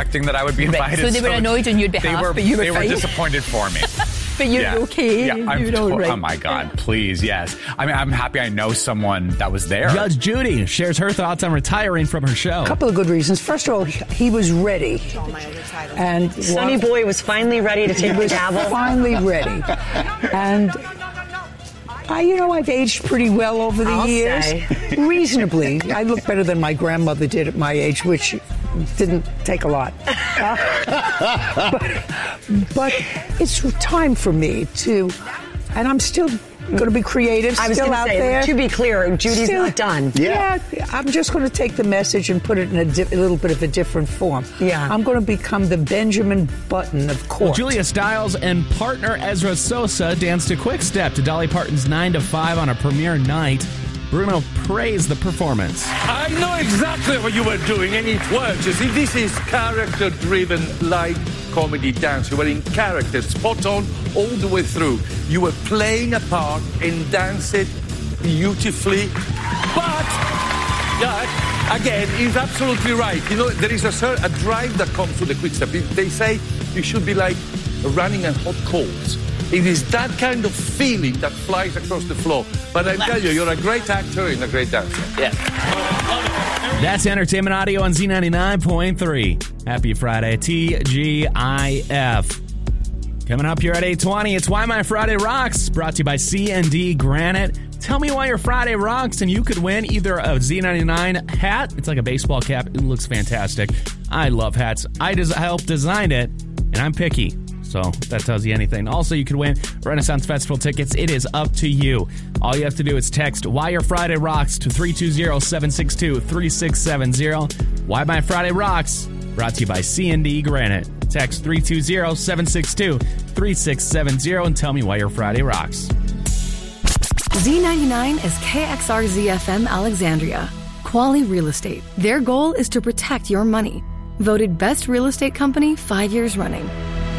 expecting that I would be invited. So they were annoyed on your behalf, but you were They fine. were disappointed for me. But you're okay. Yeah, right. Oh, my God. Please, yes. I mean, I'm happy I know someone that was there. Judge Judy shares her thoughts on retiring from her show. A couple of good reasons. First of all, he was ready. And Sonny Boy was finally ready to take the gavel. Finally ready. And I've aged pretty well over the years. Reasonably. I look better than my grandmother did at my age, which didn't take a lot. But it's time for me to, and I'm still going to be creative, I was still going to out say, there. to be clear, Judy's not done. Yeah, I'm just going to take the message and put it in a little bit of a different form. Yeah. I'm going to become the Benjamin Button of court. Well, Julia Stiles and partner Ezra Sosa danced a quick step to Dolly Parton's 9 to 5 on a premiere night. Bruno praised the performance. I know exactly what you were doing, and it works. You see, this is character-driven light comedy dance. You were in character, spot on all the way through. You were playing a part and danced it beautifully. But, yeah, again, he's absolutely right. You know, there is a drive that comes with the quick step. They say you should be like running on hot coals. It is that kind of feeling that flies across the floor. But I tell you, you're a great actor and a great dancer. Yeah. That's Entertainment Audio on Z99.3. Happy Friday, TGIF. Coming up here at 8:20, it's Why My Friday Rocks, brought to you by C&D Granite. Tell me why your Friday rocks, and you could win either a Z99 hat. It's like a baseball cap. It looks fantastic. I love hats. I helped design it, and I'm picky. So that tells you anything. Also, you could win Renaissance Festival tickets. It is up to you. All you have to do is text Why Your Friday Rocks to 320-762-3670. Why My Friday Rocks, brought to you by C&D Granite. Text 320-762-3670 and tell me why your Friday rocks. Z99 is KXRZ-FM Alexandria. Quality Real Estate. Their goal is to protect your money. Voted Best Real Estate Company 5 years running.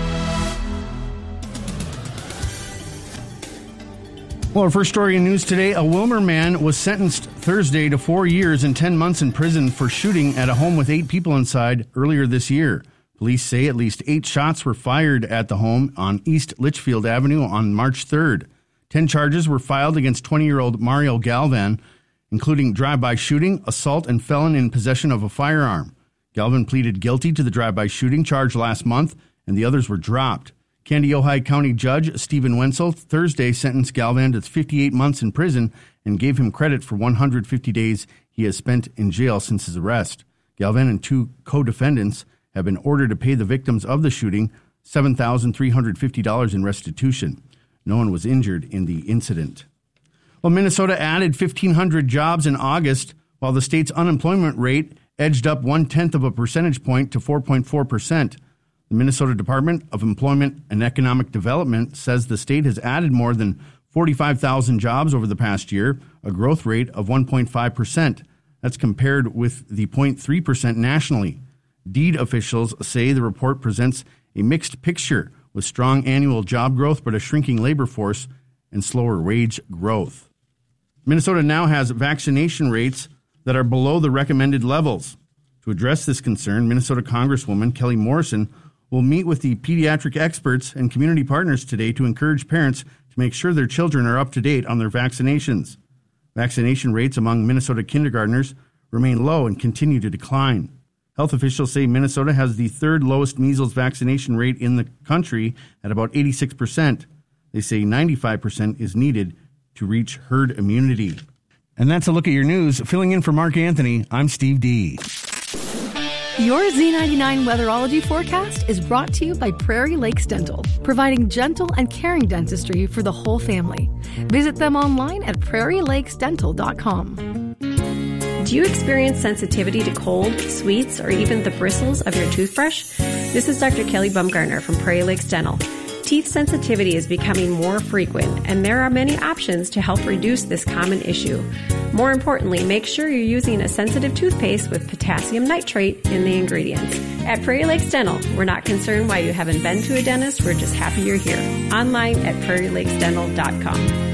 Well, our first story in news today, a Willmar man was sentenced Thursday to 4 years and 10 months in prison for shooting at a home with 8 people inside earlier this year. Police say at least 8 shots were fired at the home on East Litchfield Avenue on March 3rd. 10 charges were filed against 20-year-old Mario Galvan, including drive-by shooting, assault, and felon in possession of a firearm. Galvan pleaded guilty to the drive-by shooting charge last month, and the others were dropped. Kandiyohi County Judge Stephen Wenzel Thursday sentenced Galvan to 58 months in prison and gave him credit for 150 days he has spent in jail since his arrest. Galvan and 2 co-defendants have been ordered to pay the victims of the shooting $7,350 in restitution. No one was injured in the incident. Well, Minnesota added 1,500 jobs in August, while the state's unemployment rate edged up 0.1 of a percentage point to 4.4%. The Minnesota Department of Employment and Economic Development says the state has added more than 45,000 jobs over the past year, a growth rate of 1.5%. That's compared with the 0.3% nationally. DEED officials say the report presents a mixed picture with strong annual job growth but a shrinking labor force and slower wage growth. Minnesota now has vaccination rates that are below the recommended levels. To address this concern, Minnesota Congresswoman Kelly Morrison will meet with the pediatric experts and community partners today to encourage parents to make sure their children are up to date on their vaccinations. Vaccination rates among Minnesota kindergartners remain low and continue to decline. Health officials say Minnesota has the 3rd lowest measles vaccination rate in the country at about 86%. They say 95% is needed to reach herd immunity. And that's a look at your news. Filling in for Mark Anthony, I'm Steve D. Your Z99 weatherology forecast is brought to you by Prairie Lakes Dental, providing gentle and caring dentistry for the whole family. Visit them online at prairielakesdental.com. Do you experience sensitivity to cold, sweets, or even the bristles of your toothbrush? This is Dr. Kelly Bumgarner from Prairie Lakes Dental. Teeth sensitivity is becoming more frequent, and there are many options to help reduce this common issue. More importantly, make sure you're using a sensitive toothpaste with potassium nitrate in the ingredients. At Prairie Lakes Dental, we're not concerned why you haven't been to a dentist. We're just happy you're here. Online at prairielakesdental.com.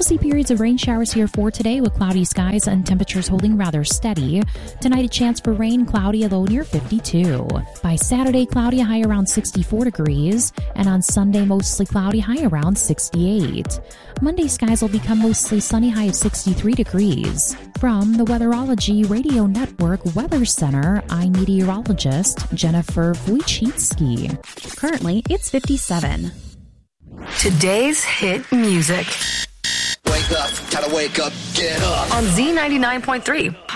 We'll see periods of rain showers here for today with cloudy skies and temperatures holding rather steady. Tonight, a chance for rain, cloudy, a low near 52. By Saturday, cloudy, a high around 64 degrees. And on Sunday, mostly cloudy, high around 68. Monday, skies will become mostly sunny, high of 63 degrees. From the Weatherology Radio Network Weather Center, I'm meteorologist Jennifer Wojcicki. Currently, it's 57. Today's hit music. Wake up, gotta wake up, get up. On Z99.3.